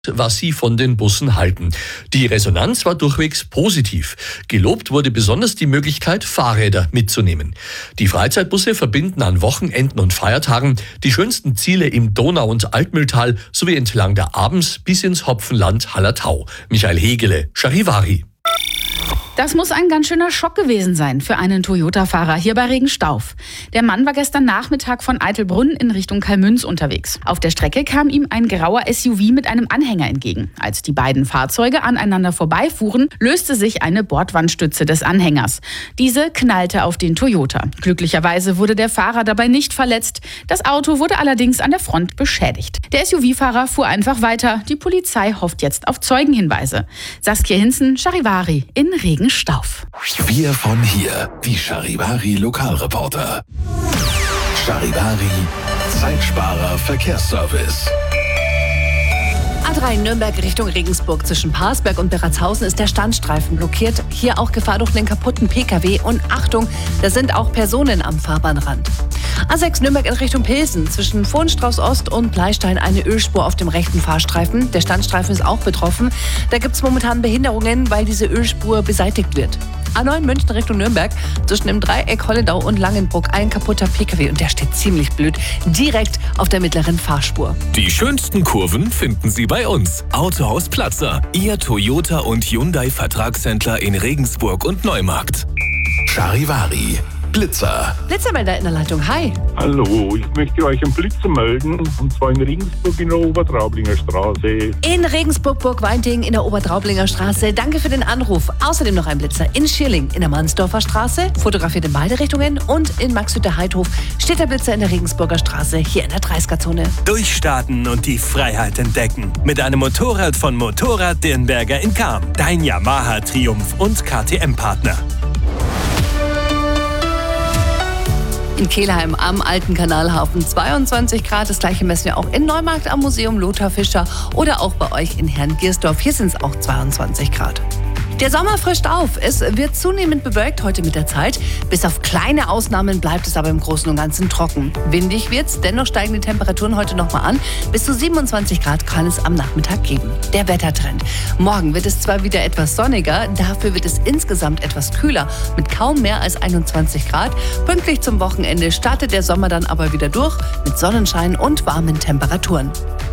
was sie von den Bussen halten. Die Resonanz war durchwegs positiv. Gelobt wurde besonders die Möglichkeit, Fahrräder mitzunehmen. Die Freizeitbusse verbinden an Wochenenden und Feiertagen die schönsten Ziele im Donau- und Altmühltal sowie entlang der Abens bis ins Hopfenland Hallertau. Michael Hegele, Charivari. Das muss ein ganz schöner Schock gewesen sein für einen Toyota-Fahrer hier bei Regenstauf. Der Mann war gestern Nachmittag von Eitelbrunn in Richtung Kalmünz unterwegs. Auf der Strecke kam ihm ein grauer SUV mit einem Anhänger entgegen. Als die beiden Fahrzeuge aneinander vorbeifuhren, löste sich eine Bordwandstütze des Anhängers. Diese knallte auf den Toyota. Glücklicherweise wurde der Fahrer dabei nicht verletzt. Das Auto wurde allerdings an der Front beschädigt. Der SUV-Fahrer fuhr einfach weiter. Die Polizei hofft jetzt auf Zeugenhinweise. Saskia Hinzen, Charivari in Regenstauf. Wir von hier, die Charivari Lokalreporter. Charivari, Zeitsparer Verkehrsservice. A3 Nürnberg Richtung Regensburg. Zwischen Parsberg und Beratshausen ist der Standstreifen blockiert. Hier auch Gefahr durch den kaputten Pkw. Und Achtung, da sind auch Personen am Fahrbahnrand. A6 Nürnberg in Richtung Pilsen. Zwischen Vohenstrauß Ost und Bleistein eine Ölspur auf dem rechten Fahrstreifen. Der Standstreifen ist auch betroffen. Da gibt es momentan Behinderungen, weil diese Ölspur beseitigt wird. A9 München Richtung Nürnberg. Zwischen dem Dreieck Holledau und Langenbruck ein kaputter Pkw. Und der steht ziemlich blöd. Direkt auf der mittleren Fahrspur. Die schönsten Kurven finden Sie bei uns. Autohaus Platzer. Ihr Toyota und Hyundai Vertragshändler in Regensburg und Neumarkt. Charivari. Blitzer. Blitzermelder in der Leitung. Hi. Hallo, ich möchte euch einen Blitzer melden, und zwar in Regensburg in der Obertraublinger Straße. In Regensburg-Burgweinting in der Obertraublinger Straße. Danke für den Anruf. Außerdem noch ein Blitzer in Schierling in der Mannsdorfer Straße. Fotografiert in beide Richtungen. Und in Maxhütter-Heidhof steht der Blitzer in der Regensburger Straße, hier in der 30er-Zone. Durchstarten und die Freiheit entdecken. Mit einem Motorrad von Motorrad Dirnberger in Cham. Dein Yamaha Triumph und KTM-Partner. In Kelheim am alten Kanalhafen 22 Grad. Das gleiche messen wir auch in Neumarkt am Museum Lothar Fischer oder auch bei euch in Herrngiersdorf. Hier sind es auch 22 Grad. Der Sommer frischt auf. Es wird zunehmend bewölkt heute mit der Zeit. Bis auf kleine Ausnahmen bleibt es aber im Großen und Ganzen trocken. Windig wird's, dennoch steigen die Temperaturen heute nochmal an. Bis zu 27 Grad kann es am Nachmittag geben. Der Wettertrend. Morgen wird es zwar wieder etwas sonniger, dafür wird es insgesamt etwas kühler mit kaum mehr als 21 Grad. Pünktlich zum Wochenende startet der Sommer dann aber wieder durch mit Sonnenschein und warmen Temperaturen.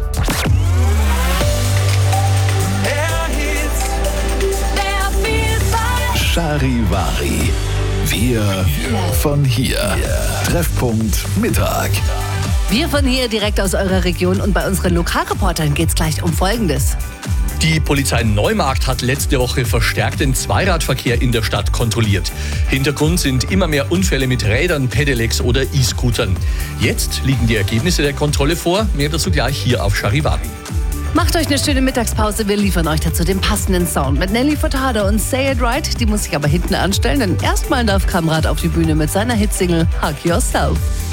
Charivari. Wir von hier. Treffpunkt Mittag. Wir von hier direkt aus eurer Region und bei unseren Lokalreportern geht's gleich um Folgendes. Die Polizei Neumarkt hat letzte Woche verstärkt den Zweiradverkehr in der Stadt kontrolliert. Hintergrund sind immer mehr Unfälle mit Rädern, Pedelecs oder E-Scootern. Jetzt liegen die Ergebnisse der Kontrolle vor. Mehr dazu gleich hier auf Charivari. Macht euch eine schöne Mittagspause. Wir liefern euch dazu den passenden Sound mit Nelly Furtado und Say It Right. Die muss sich aber hinten anstellen, denn erstmal darf Kamrat auf die Bühne mit seiner Hitsingle Hug Yourself.